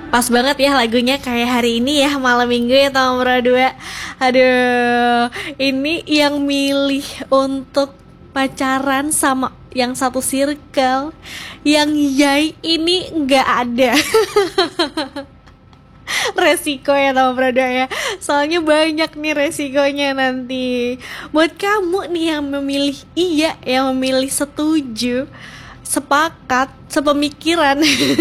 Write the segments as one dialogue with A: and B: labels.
A: Pas banget ya lagunya kayak hari ini ya, malam minggu ya tahun berdua. Aduh, ini yang milih untuk pacaran sama yang satu circle, yang yay ini nggak ada. Resiko ya tahun berdua ya. Soalnya banyak nih resikonya nanti. Buat kamu nih yang memilih iya, yang memilih setuju, sepakat, sepemikiran.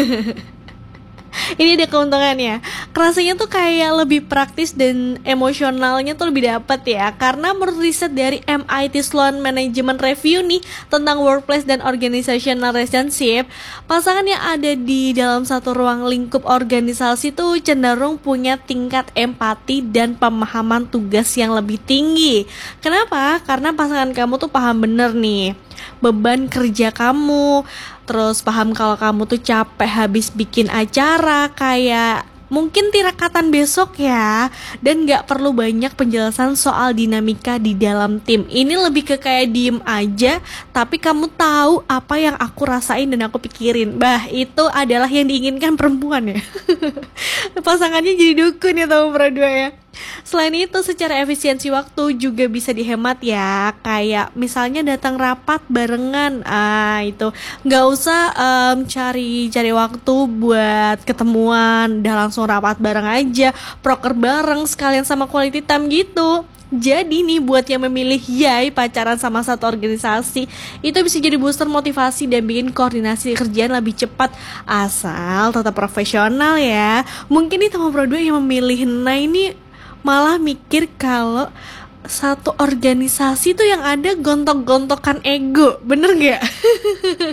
A: Ini ada keuntungannya. Kerasanya tuh kayak lebih praktis dan emosionalnya tuh lebih dapat ya. Karena menurut riset dari MIT Sloan Management Review nih tentang workplace dan organizational relationship, pasangan yang ada di dalam satu ruang lingkup organisasi tuh cenderung punya tingkat empati dan pemahaman tugas yang lebih tinggi. Kenapa? Karena pasangan kamu tuh paham bener nih beban kerja kamu, terus paham kalau kamu tuh capek habis bikin acara, kayak mungkin tirakatan besok ya, dan gak perlu banyak penjelasan soal dinamika di dalam tim. Ini lebih ke kayak diem aja, tapi kamu tahu apa yang aku rasain dan aku pikirin. Bah, itu adalah yang diinginkan perempuan ya. Pasangannya jadi dukun ya tahun berdua ya. Selain itu, secara efisiensi waktu juga bisa dihemat ya. Kayak misalnya datang rapat barengan, itu nggak usah cari waktu buat ketemuan, udah langsung rapat bareng aja, proker bareng sekalian sama quality time gitu. Jadi nih buat yang memilih yay pacaran sama satu organisasi, itu bisa jadi booster motivasi dan bikin koordinasi kerjaan lebih cepat, asal tetap profesional ya. Mungkin nih teman berdua yang memilih nah ini malah mikir kalau satu organisasi tuh yang ada gontok-gontokan ego, bener gak?